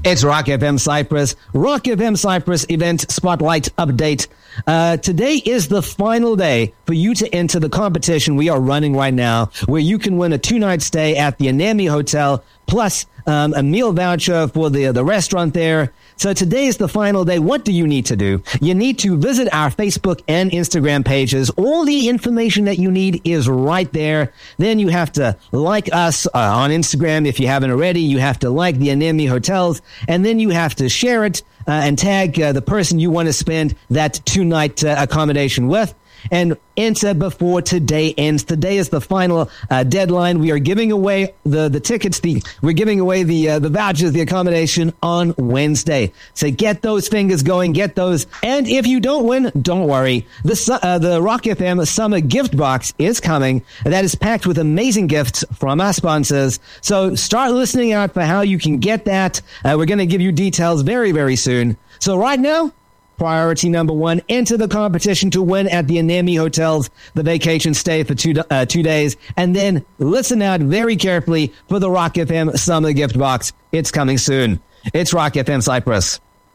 It's Rock FM Cyprus. Rock FM Cyprus event spotlight update. Today is the final day for you to enter the competition we are running right now, where you can win a 2-night stay at the Anemi Hotel, plus a meal voucher for the restaurant there. So today is the final day. What do you need to do? You need to visit our Facebook and Instagram pages. All the information that you need is right there. Then you have to like us on Instagram if you haven't already. You have to like the Anemi Hotels, and then you have to share it and tag the person you want to spend that 2-night accommodation with. And enter before today ends. Today is the final deadline. We are giving away the tickets. We're giving away the vouchers, the accommodation on Wednesday. So get those fingers going. Get those. And if you don't win, don't worry. The Rock FM Summer Gift Box is coming. That is packed with amazing gifts from our sponsors. So start listening out for how you can get that. We're going to give you details very, very soon. So right now, priority number 1, enter the competition to win at the Anemi Hotels, the vacation stay for 2 days. And then listen out very carefully for the Rock FM Summer Gift Box. It's coming soon. It's Rock FM Cyprus.